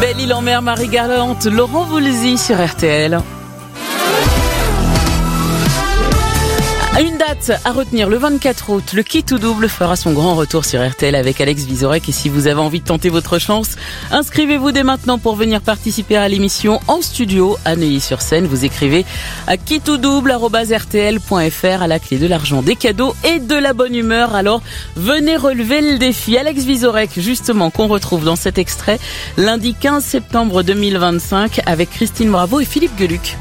Belle-Île-en-Mer, Marie-Galante, Laurent Voulzy sur RTL. Une date à retenir, le 24 août, le Qui tout double fera son grand retour sur RTL avec Alex Vizorek. Et si vous avez envie de tenter votre chance, inscrivez-vous dès maintenant pour venir participer à l'émission en studio à Neuilly-sur-Seine. Vous écrivez à quitoudouble@rtl.fr. À la clé de l'argent, des cadeaux et de la bonne humeur. Alors venez relever le défi. Alex Vizorek, justement, qu'on retrouve dans cet extrait lundi 15 septembre 2025 avec Christine Bravo et Philippe Gueluc.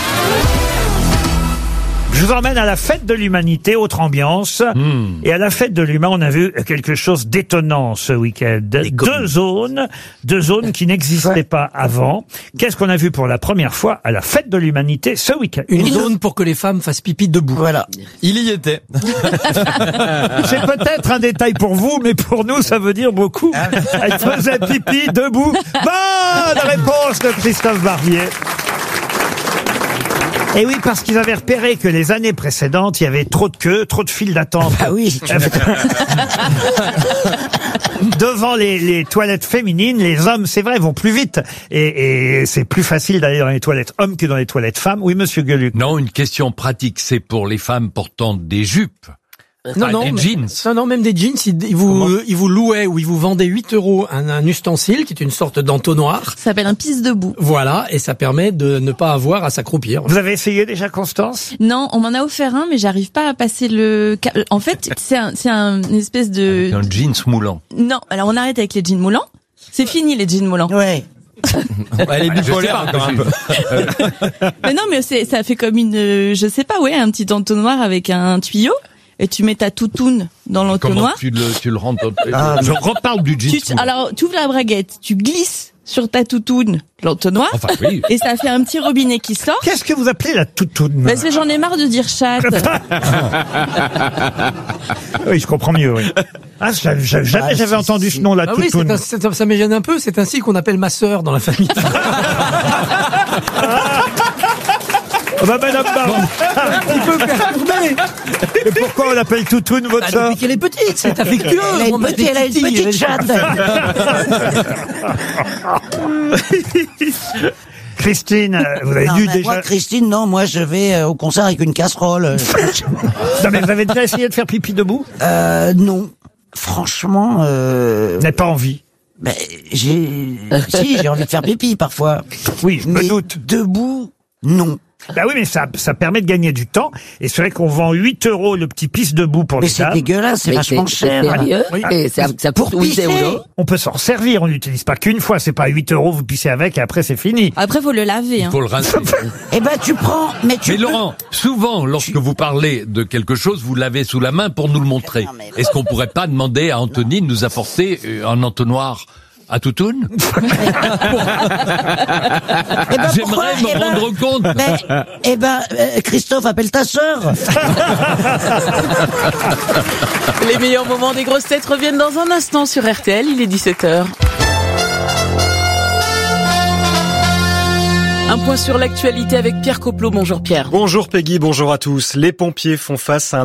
Je vous emmène à la fête de l'humanité, autre ambiance. Et à la fête de l'humain, on a vu quelque chose d'étonnant ce week-end. Deux zones qui n'existaient pas avant. Qu'est-ce qu'on a vu pour la première fois à la fête de l'humanité ce week-end? Une zone pour que les femmes fassent pipi debout. Voilà. Il y était. C'est peut-être un détail pour vous, mais pour nous, ça veut dire beaucoup. Elle faisait pipi debout. Bonne réponse de Christophe Barbier. Et oui, parce qu'ils avaient repéré que les années précédentes, il y avait trop de queues, trop de files d'attente. Ah oui. Devant les toilettes féminines, les hommes, c'est vrai, vont plus vite. Et c'est plus facile d'aller dans les toilettes hommes que dans les toilettes femmes. Oui, monsieur Gueluc. Non, une question pratique, c'est pour les femmes portant des jupes. Des jeans. Non, même des jeans, ils vous louaient ou ils vous vendaient 8 € un ustensile qui est une sorte d'entonnoir. Ça s'appelle un pisse debout. Voilà, et ça permet de ne pas avoir à s'accroupir. Vous avez essayé déjà, Constance? Non, on m'en a offert un, mais j'arrive pas à passer le... En fait, c'est une espèce de... Avec un jeans moulant. Non, alors on arrête avec les jeans moulants. C'est fini les jeans moulants. Ouais. Elle est bipolaire quand même. Mais non, mais ça fait comme une... Je sais pas, un petit entonnoir avec un tuyau. Et tu mets ta toutoune dans l'entonnoir. Comment tu le rentres je reparle du jeans. Alors, tu ouvres la braguette, tu glisses sur ta toutoune l'entonnoir, enfin, oui. Et ça fait un petit robinet qui sort. Qu'est-ce que vous appelez la toutoune? Parce que j'en ai marre de dire chatte. Oui, je comprends mieux, oui. Ah, j'avais entendu ce nom, la toutoune. Oui, ça me gêne un peu, c'est ainsi qu'on appelle ma sœur dans la famille. Madame Baron, un petit peu perturbé. Et pourquoi on l'appelle toutoune, votre sœur? Depuis qu'elle est petite, c'est affectueux. Elle a une petite chatte. Christine, vous avez dû déjà... Moi, Christine, non, moi je vais au concert avec une casserole. Non, mais vous avez déjà essayé de faire pipi debout? Non. Franchement, Vous n'avez pas envie? Ben, j'ai envie de faire pipi parfois. Oui, je me doute. Debout, non. Bah oui, mais ça permet de gagner du temps. Et c'est vrai qu'on vend 8 € le petit pisse debout pour Mais les c'est dames. dégueulasse, c'est vachement cher. Sérieux? Oui. Ça Pour coûte 8 pisser. €. On peut s'en servir, on n'utilise pas qu'une fois. C'est pas 8 €, vous pissez avec et après c'est fini. Après, faut le laver. Il faut le rincer. Eh ben, tu prends, mais Mais Laurent, souvent, lorsque vous parlez de quelque chose, vous l'avez sous la main pour nous le montrer. Non, mais- Est-ce qu'on pourrait pas demander à Anthony de nous apporter un entonnoir à toutoune? J'aimerais me rendre compte. Christophe, appelle ta sœur. Les meilleurs moments des grosses têtes reviennent dans un instant sur RTL, il est 17h. Un point sur l'actualité avec Pierre Coplot. Bonjour Pierre. Bonjour Peggy, bonjour à tous. Les pompiers font face à un